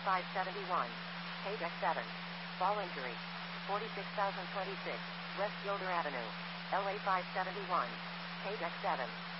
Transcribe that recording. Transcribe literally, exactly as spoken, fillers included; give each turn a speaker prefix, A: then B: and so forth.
A: five seventy-one. Page X seven. Fall injury. forty-six thousand twenty-six. West Gilder Avenue. L A five seventy-one. Page X seven.